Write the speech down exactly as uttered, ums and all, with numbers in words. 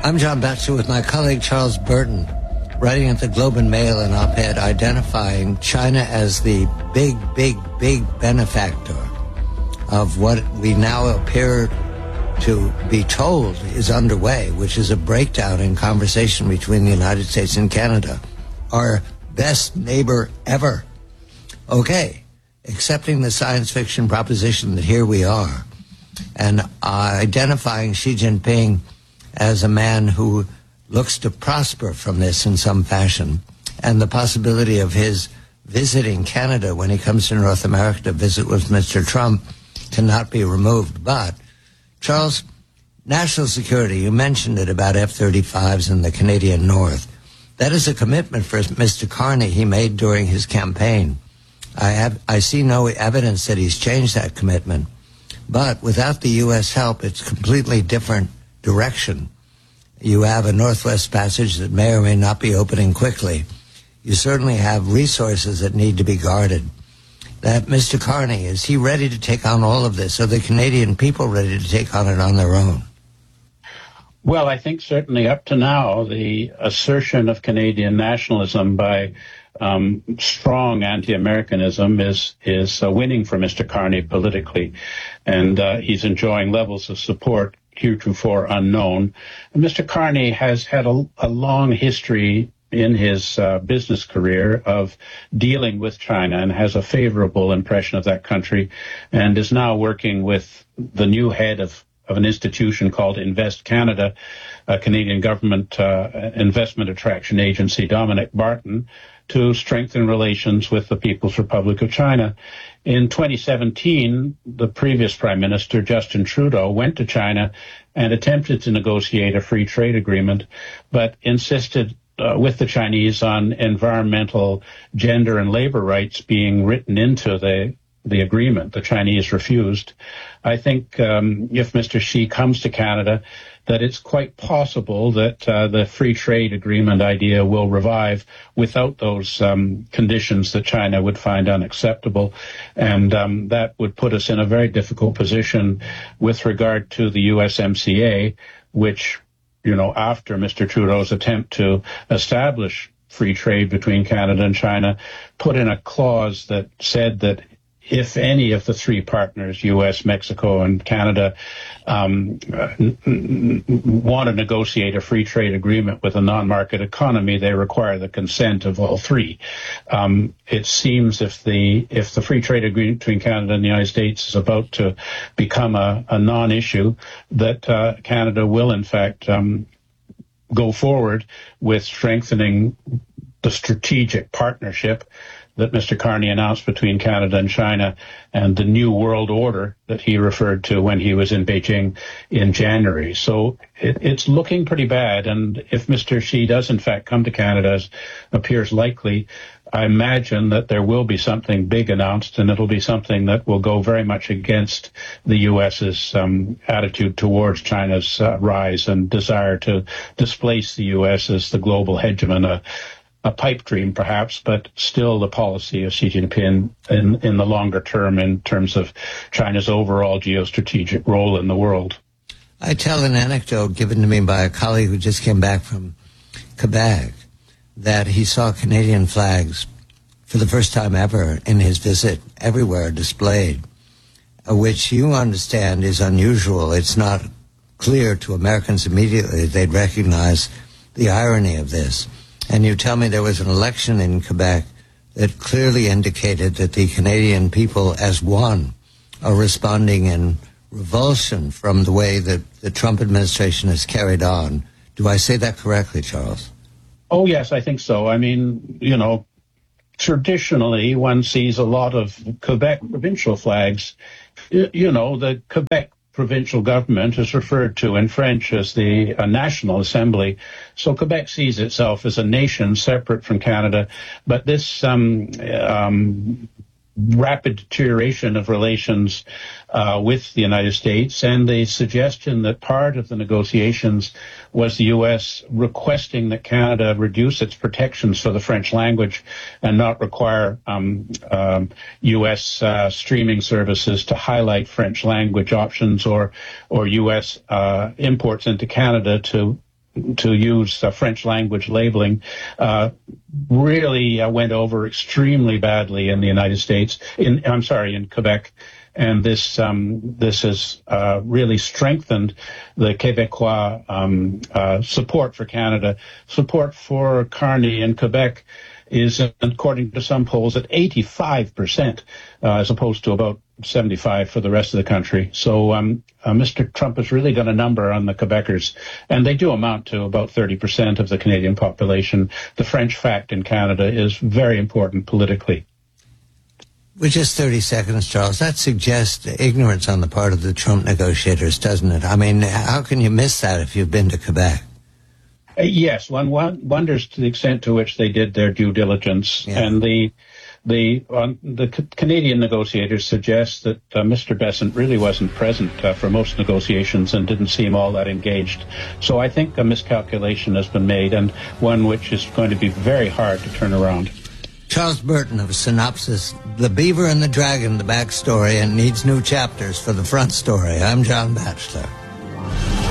I'm John Batchelor with my colleague Charles Burton, writing at the Globe and Mail an op-ed identifying China as the big, big, big benefactor of what we now appear to be told is underway, which is a breakdown in conversation between the United States and Canada, our best neighbor ever. Okay, accepting the science fiction proposition that here we are, and uh, identifying Xi Jinping as a man who looks to prosper from this in some fashion, and the possibility of his visiting Canada when he comes to North America to visit with Mister Trump cannot be removed. But, Charles, national security, you mentioned it about F thirty-fives in the Canadian North. That is a commitment for Mister Carney he made during his campaign. I have, I see no evidence that he's changed that commitment. But without the U S help, it's a completely different direction. You have a Northwest Passage that may or may not be opening quickly. You certainly have resources that need to be guarded. That Mister Carney, is he ready to take on all of this? Are the Canadian people ready to take on it on their own? Well, I think certainly up to now, the assertion of Canadian nationalism by um, strong anti-Americanism is is uh, winning for Mister Carney politically, and uh, he's enjoying levels of support heretofore unknown. And Mister Carney has had a, a long history in his uh, business career of dealing with China and has a favorable impression of that country, and is now working with the new head of of an institution called Invest Canada, a Canadian government uh, investment attraction agency, Dominic Barton, to strengthen relations with the People's Republic of China. In twenty seventeen, the previous Prime Minister, Justin Trudeau, went to China and attempted to negotiate a free trade agreement, but insisted uh, with the Chinese on environmental, gender, and labor rights being written into the the agreement. The Chinese refused. I think um, if Mister Xi comes to Canada, that it's quite possible that uh, the free trade agreement idea will revive without those um, conditions that China would find unacceptable. And um, that would put us in a very difficult position with regard to the U S M C A, which, you know, after Mister Trudeau's attempt to establish free trade between Canada and China, put in a clause that said that if any of the three partners, U S, Mexico, and Canada, um, n- n- want to negotiate a free trade agreement with a non-market economy, they require the consent of all three. Um, it seems if the if the free trade agreement between Canada and the United States is about to become a, a non-issue, that uh, Canada will, in fact, um, go forward with strengthening the strategic partnership that Mister Carney announced between Canada and China, and the new world order that he referred to when he was in Beijing in January. So it, it's looking pretty bad. And if Mister Xi does in fact come to Canada, as appears likely, I imagine that there will be something big announced, and it'll be something that will go very much against the U S's um, attitude towards China's uh, rise and desire to displace the U S as the global hegemon. Uh, A pipe dream, perhaps, but still the policy of Xi Jinping in, in the longer term in terms of China's overall geostrategic role in the world. I tell an anecdote given to me by a colleague who just came back from Quebec that he saw Canadian flags for the first time ever in his visit everywhere displayed, which you understand is unusual. It's not clear to Americans immediately. They'd recognize the irony of this. And you tell me there was an election in Quebec that clearly indicated that the Canadian people as one are responding in revulsion from the way that the Trump administration has carried on. Do I say that correctly, Charles? Oh, yes, I think so. I mean, you know, traditionally one sees a lot of Quebec provincial flags. You, you know, the Quebec provincial government is referred to in French as the uh, National Assembly. So Quebec sees itself as a nation separate from Canada. But this um, um, rapid deterioration of relations uh, with the United States and the suggestion that part of the negotiations was the U S requesting that Canada reduce its protections for the French language and not require um, um, U S uh, streaming services to highlight French language options or or U S uh, imports into Canada to to use uh, French language labeling, uh, really uh, went over extremely badly in the United States. In I'm sorry, in Quebec. And this um, this has uh, really strengthened the Québécois um, uh, support for Canada. Support for Carney in Quebec is, according to some polls, at eighty-five percent, uh, as opposed to about seventy-five for the rest of the country. So um, uh, Mister Trump has really done a number on the Quebecers, and they do amount to about thirty percent of the Canadian population. The French fact in Canada is very important politically. With just thirty seconds, Charles, that suggests ignorance on the part of the Trump negotiators, doesn't it? I mean, how can you miss that if you've been to Quebec? Uh, yes, one, one wonders to the extent to which they did their due diligence. Yeah. And the the uh, the C- Canadian negotiators suggest that uh, Mister Bessent really wasn't present uh, for most negotiations and didn't seem all that engaged. So I think a miscalculation has been made, and one which is going to be very hard to turn around. Charles Burton of Synopsis, The Beaver and the Dragon, the backstory, and needs new chapters for the front story. I'm John Batchelor.